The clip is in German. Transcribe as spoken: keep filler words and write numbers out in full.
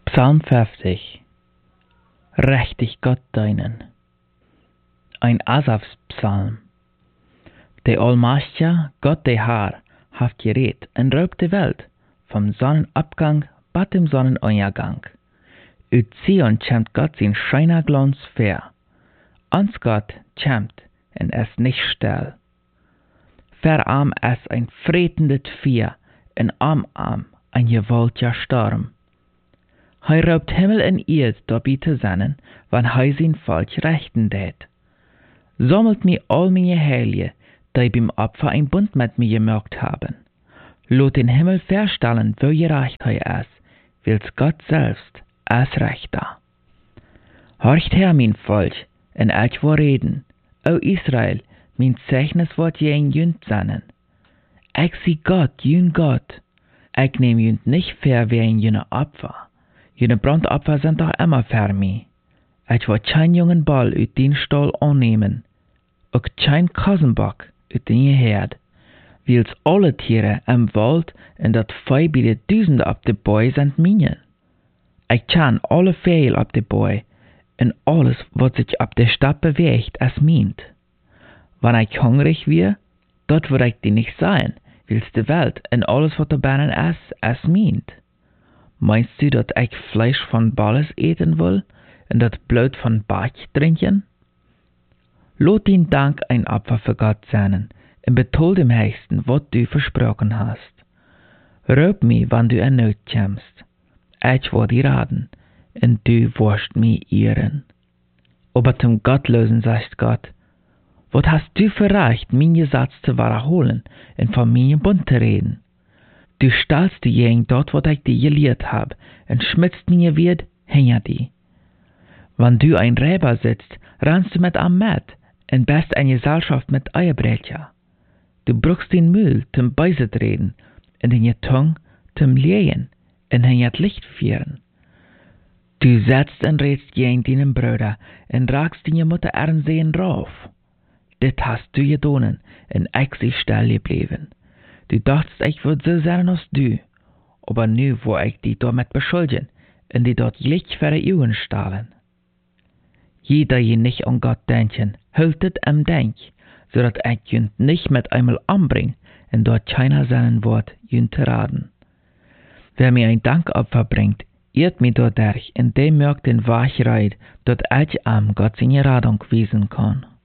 Psalm fünfzig. Rechtig Gott deinen. Ein Asafs Psalm. Der Allmächtige Gott der Herr hat geredet und raubt die Welt vom Sonnenabgang bis dem Sonnenuntergang. Ut Zion kämmt Gott sein scheiner Glanz fair. Ans Gott kämmt und es nicht still. Verarm es ein fretendes Vieh, und am Arm ein gewaltiger Sturm. Hij raubt Himmel en Erd dabei zusammen, wann hij sein Volk rechten tät. Sammelt mir all meine Heilige, die beim Opfer ein Bund mit mir gemacht haben. Lot den Himmel verstellen, wo gerecht hij ist, wills Gott selbst es rechter. Horcht her, mein Volk, en ich wo reden, o Israel, mein Zeichnis wird je in jünd sennen. Ich sie Gott, jün Gott, ich nehm jünd nicht fair wie ein jüne Opfer. Jene Brandopfer sind doch immer für mich. Ich will kein jungen Ball uit den Stall annehmen, auch kein Kassenbock uit den Herd, wils alle Tiere im Wald und dat Vieh bei de Duizenden op de Boy sind meine. Ich kann alle Vögel op de Boy und alles, was sich op der Stadt bewegt, es meint. Wenn ich hungrig wir, dort würde ich die nicht sein, wils de Welt und alles, was da binnen ist, es meint. Meinst du, dass ich Fleisch von Balles eten will und das Blut von Bach trinken? Lot den Dank ein Opfer für Gott sein und betol dem Höchsten, was du versprochen hast. Raub mich, wann du in Not kommst. Ich will dir raten, und du wirst mich ehren. Aber zum Gottlosen sagt Gott, was hast du für Recht, mein Gesetz zu wiederholen und von meinem Bund zu reden? Du stellst die gegen dort, was ich dir gelehrt hab, und schmitzt mir wird hinter die. Wenn du ein Räber sitzt, rennst du mit am Met und bist eine Gesellschaft mit Eierbrecher. Du brauchst den Müll zum Beiset reden und in je Tung zum Lehen und in je Licht führen. Du setzt und redst gegen deinen Bruder und ragst deine Mutter Ernsehen drauf. Das hast du getan und ich sie still geblieben. Du dachtest, ich würde so sein als du, aber nu wo ich die damit beschuldigen und die dort Licht für die Augen stahlen. Jeder, die nicht an Gott denken, hültet am Denk, so dass ich jünd nicht mit einmal anbring und dort keiner seinen Wort jünd zu raten. Wer mir ein Dankopfer bringt, ehrt mir dadurch, indem er den Wachreid, dort ich am Gott seine Radung wiesen kann.